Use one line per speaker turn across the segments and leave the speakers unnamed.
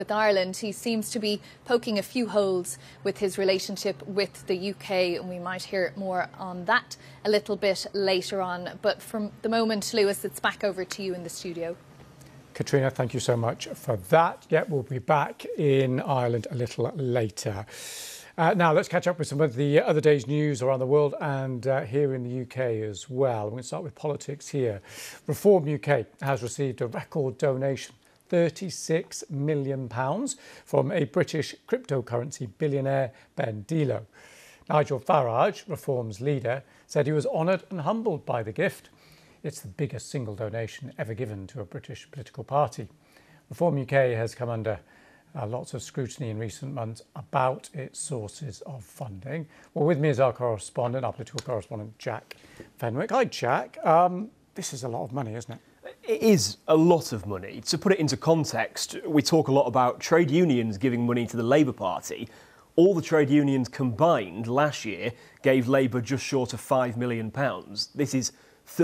With Ireland, he seems to be poking a few holes with his relationship with the UK, and we might hear more on that a little bit later on. But from the moment, Lewis, it's back over to you in the studio.
Katrina, thank you so much for that. Yeah, we'll be back in Ireland a little later. Now, let's catch up with some of the other day's news around the world and here in the UK as well. We're going to start with politics here. Reform UK has received a record donation, £36 million, from a British cryptocurrency billionaire, Ben Dilo. Nigel Farage, Reform's leader, said he was honoured and humbled by the gift. It's the biggest single donation ever given to a British political party. Reform UK has come under lots of scrutiny in recent months about its sources of funding. Well, with me is our correspondent, our political correspondent, Jack Fenwick. Hi, Jack. This is a lot of money, isn't it?
It is a lot of money. To put it into context, we talk a lot about trade unions giving money to the Labour Party. All the trade unions combined last year gave Labour just short of £5 million. This is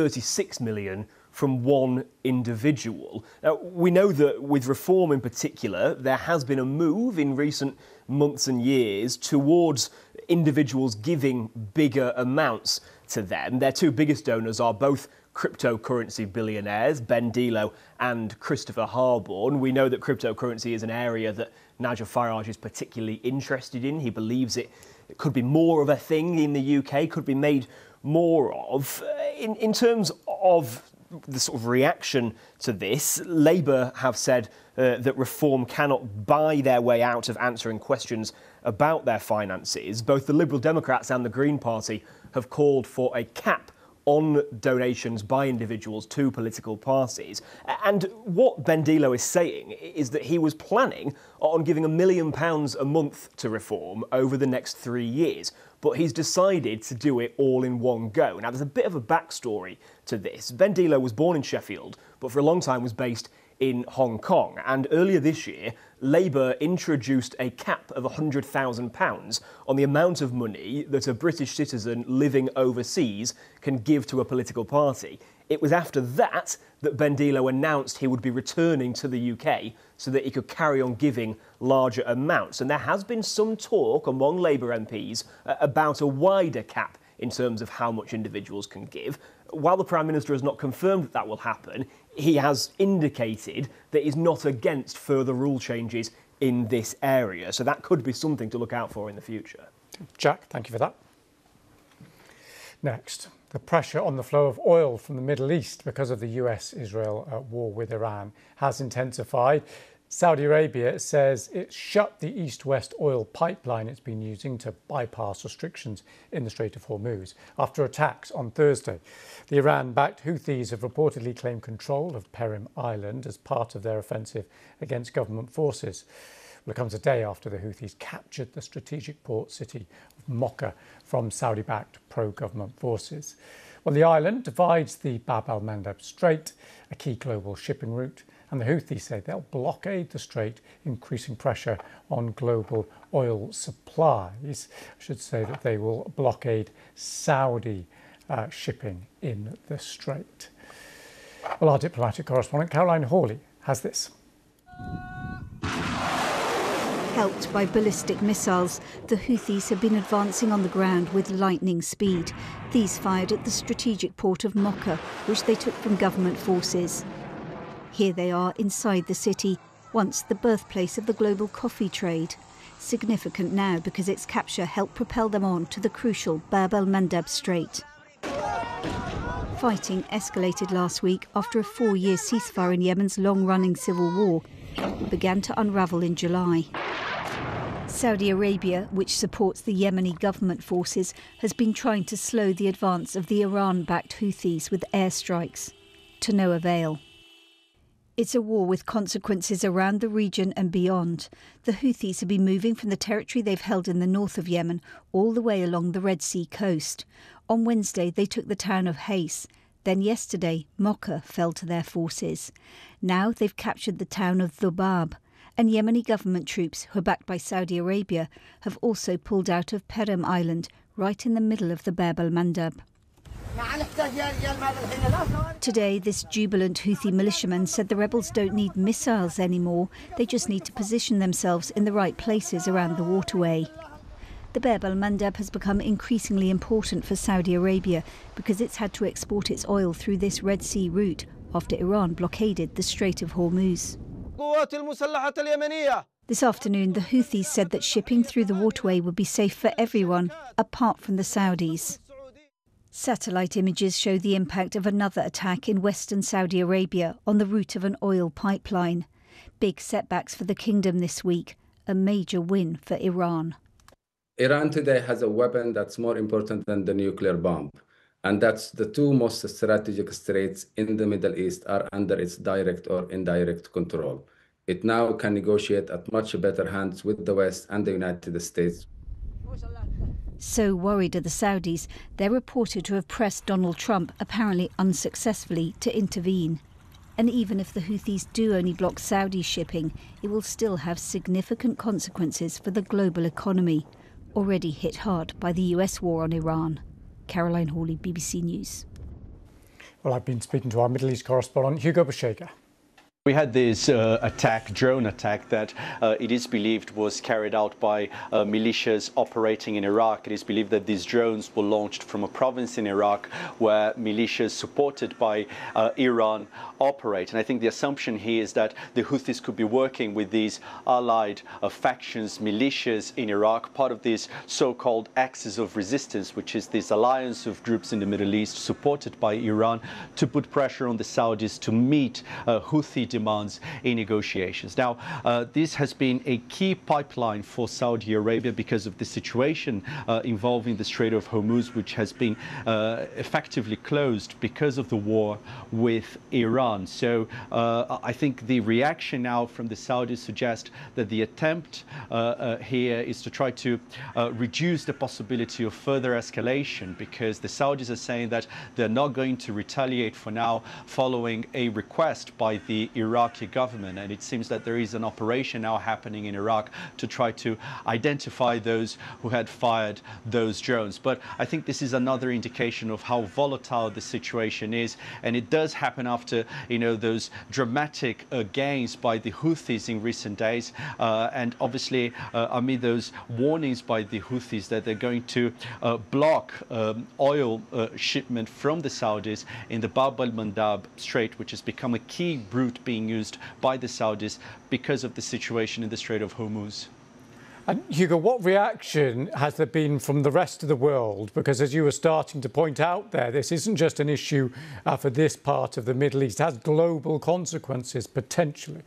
36 million from one individual. Now, we know that with Reform in particular, there has been a move in recent months and years towards individuals giving bigger amounts to them. Their two biggest donors are both cryptocurrency billionaires, Ben Dilo and Christopher Harborne. We know that cryptocurrency is an area that Nigel Farage is particularly interested in. He believes it could be more of a thing in the UK, could be made more of. In terms of the sort of reaction to this, Labour have said that Reform cannot buy their way out of answering questions about their finances. Both the Liberal Democrats and the Green Party have called for a cap on donations by individuals to political parties. And what Ben Dilo is saying is that he was planning on giving £1 million a month to Reform over the next 3 years, but he's decided to do it all in one go. Now, there's a bit of a backstory to this. Ben Dilo was born in Sheffield, but for a long time was based in Hong Kong. And earlier this year, Labour introduced a cap of £100,000 on the amount of money that a British citizen living overseas can give to a political party. It was after that that Ben Dilo announced he would be returning to the UK so that he could carry on giving larger amounts. And there has been some talk among Labour MPs about a wider cap in terms of how much individuals can give. While the Prime Minister has not confirmed that that will happen, he has indicated that he's not against further rule changes in this area. So that could be something to look out for in the future.
Jack, thank you for that. Next, the pressure on the flow of oil from the Middle East because of the US-Israel war with Iran has intensified. Saudi Arabia says it shut the east-west oil pipeline it's been using to bypass restrictions in the Strait of Hormuz after attacks on Thursday. The Iran-backed Houthis have reportedly claimed control of Perim Island as part of their offensive against government forces. Well, it comes a day after the Houthis captured the strategic port city of Mocha from Saudi-backed pro-government forces. Well, the island divides the Bab el-Mandeb Strait, a key global shipping route, and the Houthis say they'll blockade the strait, increasing pressure on global oil supplies. I should say that they will blockade Saudi shipping in the strait. Well, our diplomatic correspondent, Caroline Hawley, has this.
Helped by ballistic missiles, the Houthis have been advancing on the ground with lightning speed. These fired at the strategic port of Mocha, which they took from government forces. Here they are inside the city, once the birthplace of the global coffee trade. Significant now because its capture helped propel them on to the crucial Bab el-Mandeb Strait. Fighting escalated last week after a 4-year ceasefire in Yemen's long-running civil war began to unravel in July. Saudi Arabia, which supports the Yemeni government forces, has been trying to slow the advance of the Iran-backed Houthis with airstrikes, to no avail. It's a war with consequences around the region and beyond. The Houthis have been moving from the territory they've held in the north of Yemen all the way along the Red Sea coast. On Wednesday, they took the town of Hais. Then yesterday, Mocha fell to their forces. Now they've captured the town of Dhubab. And Yemeni government troops, who are backed by Saudi Arabia, have also pulled out of Perim Island, right in the middle of the Bab el-Mandeb. Today, this jubilant Houthi militiaman said the rebels don't need missiles anymore. They just need to position themselves in the right places around the waterway. The Bab al-Mandab has become increasingly important for Saudi Arabia because it's had to export its oil through this Red Sea route after Iran blockaded the Strait of Hormuz. This afternoon, the Houthis said that shipping through the waterway would be safe for everyone, apart from the Saudis. Satellite images show the impact of another attack in western Saudi Arabia on the route of an oil pipeline. Big setbacks for the kingdom this week, a major win for Iran.
Iran today has a weapon that's more important than the nuclear bomb. And that's the two most strategic straits in the Middle East are under its direct or indirect control. It now can negotiate at much better hands with the West and the United States.
So worried are the Saudis, they're reported to have pressed Donald Trump, apparently unsuccessfully, to intervene. And even if the Houthis do only block Saudi shipping, it will still have significant consequences for the global economy, already hit hard by the US war on Iran. Caroline Hawley, BBC News.
Well, I've been speaking to our Middle East correspondent, Hugo Bashega.
We had this drone attack that it is believed was carried out by militias operating in Iraq. It is believed that these drones were launched from a province in Iraq where militias supported by Iran operate. And I think the assumption here is that the Houthis could be working with these allied factions, militias in Iraq, part of this so-called Axis of Resistance, which is this alliance of groups in the Middle East supported by Iran to put pressure on the Saudis to meet Houthi demands in negotiations. Now, this has been a key pipeline for Saudi Arabia because of the situation involving the Strait of Hormuz, which has been effectively closed because of the war with Iran. So I think the reaction now from the Saudis suggests that the attempt here is to try to reduce the possibility of further escalation, because the Saudis are saying that they're not going to retaliate for now following a request by the Iraqi government. And it seems that there is an operation now happening in Iraq to try to identify those who had fired those drones. But I think this is another indication of how volatile the situation is. And it does happen after, those dramatic gains by the Houthis in recent days. And obviously, amid those warnings by the Houthis that they're going to block oil shipment from the Saudis in the Bab al-Mandab Strait, which has become a key route being used by the Saudis because of the situation in the Strait of Hormuz.
And Hugo, what reaction has there been from the rest of the world? Because as you were starting to point out there, this isn't just an issue for this part of the Middle East. It has global consequences, potentially.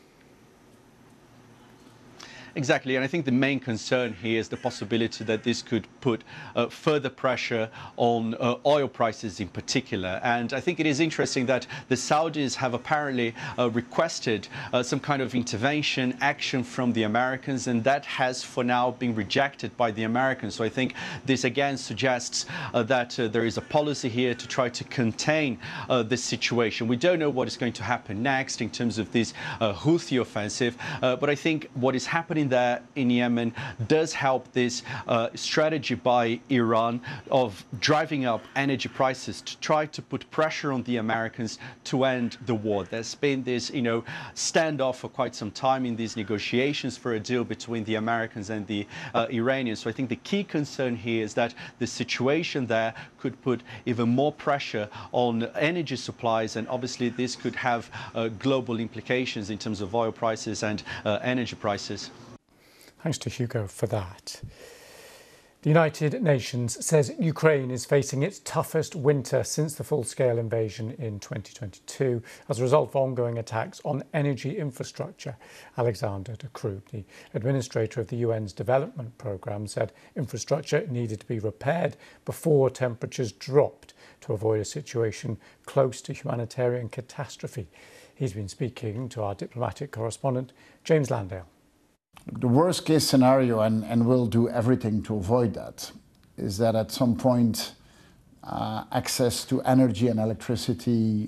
Exactly, and I think the main concern here is the possibility that this could put further pressure on oil prices in particular. And I think it is interesting that the Saudis have apparently requested some kind of intervention, action from the Americans, and that has for now been rejected by the Americans. So I think this again suggests that there is a policy here to try to contain this situation. We don't know what is going to happen next in terms of this Houthi offensive, but I think what is happening there in Yemen does help this strategy by Iran of driving up energy prices to try to put pressure on the Americans to end the war. There's been this, standoff for quite some time in these negotiations for a deal between the Americans and the Iranians. So I think the key concern here is that the situation there could put even more pressure on energy supplies, and obviously this could have global implications in terms of oil prices and energy prices.
Thanks to Hugo for that. The United Nations says Ukraine is facing its toughest winter since the full-scale invasion in 2022 as a result of ongoing attacks on energy infrastructure. Alexander de Croo, the administrator of the UN's development programme, said infrastructure needed to be repaired before temperatures dropped to avoid a situation close to humanitarian catastrophe. He's been speaking to our diplomatic correspondent, James Landale.
The worst case scenario, and we'll do everything to avoid that, is that at some point access to energy and electricity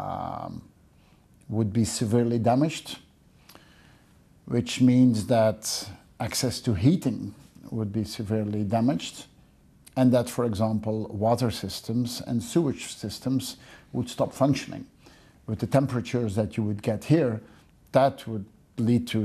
would be severely damaged, which means that access to heating would be severely damaged, and that, for example, water systems and sewage systems would stop functioning. With the temperatures that you would get here, that would lead to